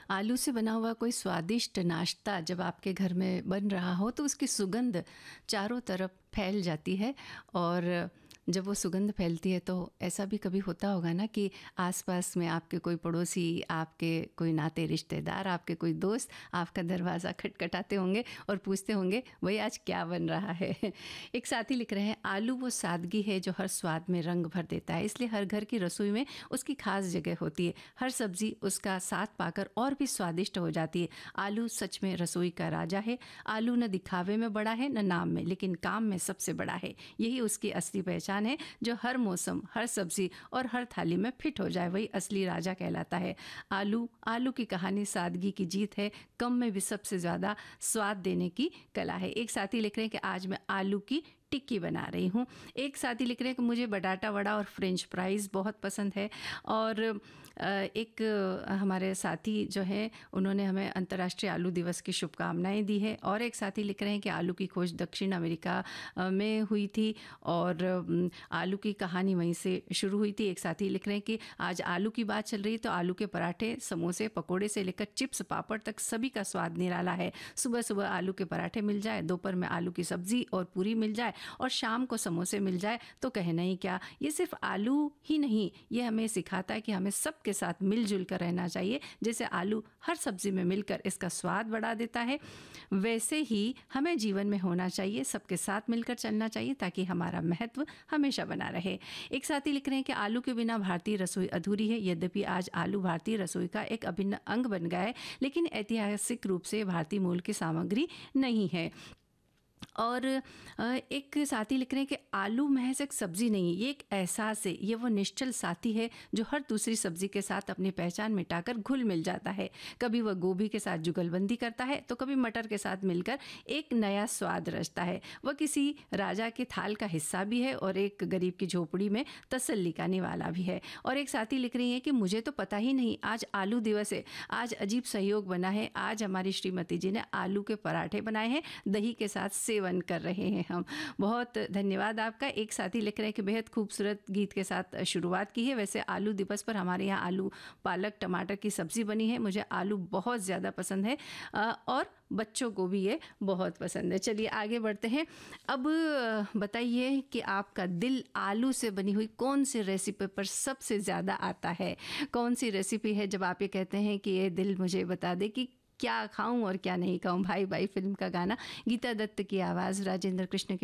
आलू से बना हुआ कोई स्वादिष्ट नाश्ता जब आपके घर में बन रहा हो तो उसकी सुगंध चारों तरफ फैल जाती है। और जब वो सुगंध फैलती है तो ऐसा भी कभी होता होगा ना कि आसपास में आपके कोई पड़ोसी, आपके कोई नाते रिश्तेदार, आपके कोई दोस्त आपका दरवाज़ा खटखटाते होंगे और पूछते होंगे भाई आज क्या बन रहा है। एक साथी लिख रहे हैं, आलू वो सादगी है जो हर स्वाद में रंग भर देता है, इसलिए हर घर की रसोई में उसकी खास जगह होती है। हर सब्जी उसका साथ पाकर और भी स्वादिष्ट हो जाती है। आलू सच में रसोई का राजा है। आलू न दिखावे में बड़ा है न नाम में, लेकिन काम में सबसे बड़ा है। यही उसकी असली पहचान है, जो हर मौसम, हर सब्जी और हर थाली में फिट हो जाए, वही असली राजा कहलाता है। आलू की कहानी सादगी की जीत है। कम में भी सबसे ज़्यादा स्वाद देने की कला है। एक साथी लिख रहे हैं कि आज मैं आलू की टिक्की बना रही हूँ। एक साथी लिख रहे हैं कि मुझे बटाटा वड़ा और फ्रेंच फ्राइज़ बहुत पसंद है। और एक हमारे साथी जो हैं उन्होंने हमें अंतर्राष्ट्रीय आलू दिवस की शुभकामनाएं दी है। और एक साथी लिख रहे हैं कि आलू की खोज दक्षिण अमेरिका में हुई थी और आलू की कहानी वहीं से शुरू हुई थी। एक साथी लिख रहे हैं कि आज आलू की बात चल रही तो आलू के पराठे, समोसे, पकोड़े से लेकर चिप्स, पापड़ तक सभी का स्वाद निराला है। सुबह सुबह आलू के पराठे मिल जाए, दोपहर में आलू की सब्जी और पूरी मिल जाए और शाम को समोसे मिल जाए तो कहना ही क्या। ये सिर्फ आलू ही नहीं, ये हमें सिखाता है कि हमें सबके साथ मिलजुल कर रहना चाहिए। जैसे आलू हर सब्जी में मिलकर इसका स्वाद बढ़ा देता है, वैसे ही हमें जीवन में होना चाहिए, सबके साथ मिलकर चलना चाहिए ताकि हमारा महत्व हमेशा बना रहे। एक साथी लिख रहे हैं कि आलू के बिना भारतीय रसोई अधूरी है। यद्यपि आज आलू भारतीय रसोई का एक अभिन्न अंग बन गया है, लेकिन ऐतिहासिक रूप से भारतीय मूल की सामग्री नहीं है। और एक साथी लिख रहे हैं कि आलू महज एक सब्जी नहीं, ये एक एहसास है। ये वो निश्चल साथी है जो हर दूसरी सब्जी के साथ अपनी पहचान मिटाकर घुल मिल जाता है। कभी वह गोभी के साथ जुगलबंदी करता है तो कभी मटर के साथ मिलकर एक नया स्वाद रचता है। वह किसी राजा के थाल का हिस्सा भी है और एक गरीब की झोपड़ी में तसल्ली का निवाला भी है। और एक साथी लिख रही है कि मुझे तो पता ही नहीं आज आलू दिवस है। आज अजीब सहयोग बना है। आज हमारी श्रीमती जी ने आलू के पराठे बनाए हैं, दही के साथ सेवन कर रहे हैं हम। बहुत धन्यवाद आपका। एक साथी लिख रहे हैं कि बेहद खूबसूरत गीत के साथ शुरुआत की है। वैसे आलू दिवस पर हमारे यहाँ आलू पालक टमाटर की सब्ज़ी बनी है। मुझे आलू बहुत ज़्यादा पसंद है और बच्चों को भी ये बहुत पसंद है। चलिए आगे बढ़ते हैं। अब बताइए कि आपका दिल आलू से बनी हुई कौन सी रेसिपी पर सबसे ज़्यादा आता है? कौन सी रेसिपी है जब आप ये कहते हैं कि ये दिल मुझे बता दे कि क्या खाऊं और क्या नहीं खाऊं? भाई भाई फिल्म का गाना, गीता दत्त की आवाज़, राजेंद्र कृष्ण की